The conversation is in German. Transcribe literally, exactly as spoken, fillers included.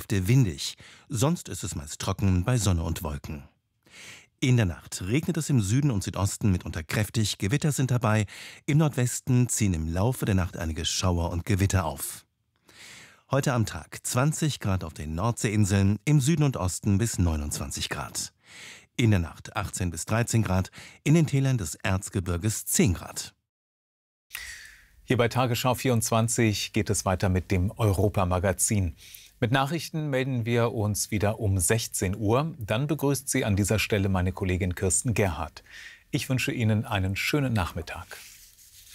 Hälfte windig. Sonst ist es meist trocken bei Sonne und Wolken. In der Nacht regnet es im Süden und Südosten mitunter kräftig, Gewitter sind dabei. Im Nordwesten ziehen im Laufe der Nacht einige Schauer und Gewitter auf. Heute am Tag zwanzig Grad auf den Nordseeinseln, im Süden und Osten bis neunundzwanzig Grad. In der Nacht achtzehn bis dreizehn Grad, in den Tälern des Erzgebirges zehn Grad. Hier bei Tagesschau vierundzwanzig geht es weiter mit dem Europamagazin. Mit Nachrichten melden wir uns wieder um sechzehn Uhr. Dann begrüßt Sie an dieser Stelle meine Kollegin Kirsten Gerhardt. Ich wünsche Ihnen einen schönen Nachmittag.